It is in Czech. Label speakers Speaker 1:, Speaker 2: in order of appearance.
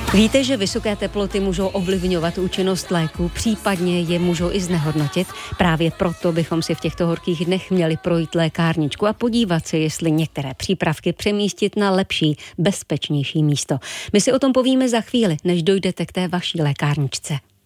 Speaker 1: Víte, že vysoké teploty můžou ovlivňovat účinnost léků, případně je můžou i znehodnotit? Právě proto bychom si v těchto horkých dnech měli projít lékárničku a podívat se, jestli některé přípravky přemístit na lepší, bezpečnější místo. My si o tom povíme za chvíli, než dojdete k té vaší lékárničce.